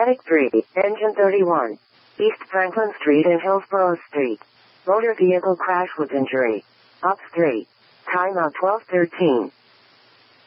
Medic 3, Engine 31. East Franklin Street and Hillsborough Street. Motor vehicle crash with injury. Ops 3. Timeout 12:13.